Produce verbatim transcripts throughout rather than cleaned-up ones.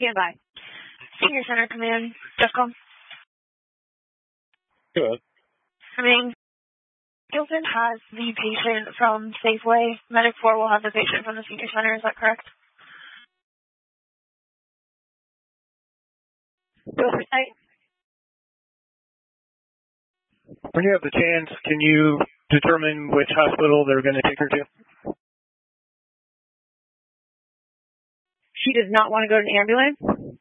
Stand by. Senior Center Command, DEFCON. Good. I mean, Gilson has the patient from Safeway. Medic four will have the patient from the Senior Center. Is that correct? Gilson site. When you have the chance, can you determine which hospital they're going to take her to? She does not want to go to an ambulance.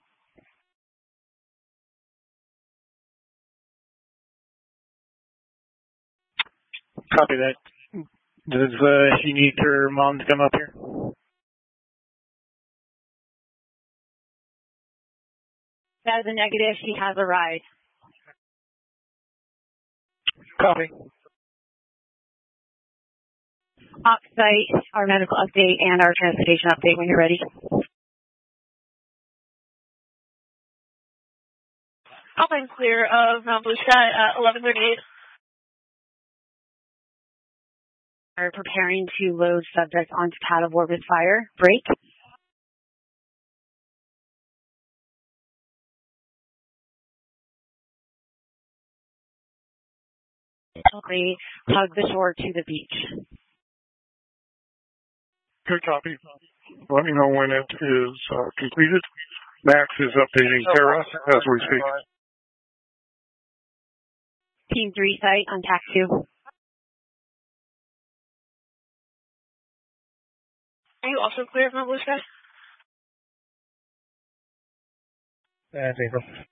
Copy that. Does uh, she need her mom to come up here? That is a negative. She has a ride. Copy. Ops site, our medical update, and our transportation update when you're ready. Open clear of Mount Blue Sky at eleven thirty-eight. Are preparing to load subject onto pad of orbit fire. Break. Hug the shore to the beach. Good copy. Let me know when it is uh, completed. Max is updating Tara as we speak. Team three site on tac two. Are you also clear from Blue Sky? That's April.